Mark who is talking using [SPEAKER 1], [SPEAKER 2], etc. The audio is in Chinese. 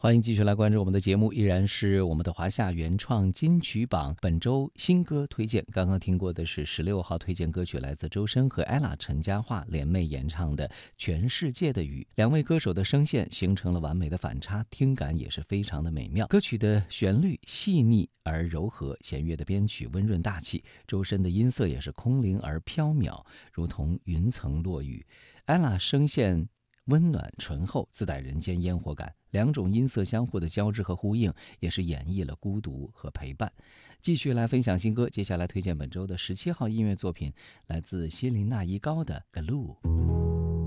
[SPEAKER 1] 欢迎继续来关注我们的节目，依然是我们的华夏原创金曲榜本周新歌推荐。刚刚听过的是16号推荐歌曲，来自周深和 ella 陈嘉桦联袂演唱的《全世界的雨》。两位歌手的声线形成了完美的反差，听感也是非常的美妙。歌曲的旋律细腻而柔和，弦乐的编曲温润大气，周深的音色也是空灵而飘渺，如同云层落雨。ella 声线温暖醇厚，自带人间烟火感，两种音色相互的交织和呼应，也是演绎了孤独和陪伴。继续来分享新歌，接下来推荐本周的17号音乐作品，来自希林娜依高的《Glue》。